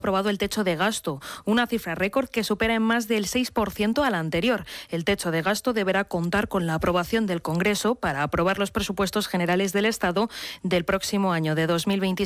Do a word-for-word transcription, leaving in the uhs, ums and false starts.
aprobado el techo de gasto, una cifra récord que supera en más del seis por ciento a la anterior. El techo de gasto deberá contar con la aprobación del Congreso para aprobar los presupuestos generales del Estado del próximo año de dos mil veintiséis.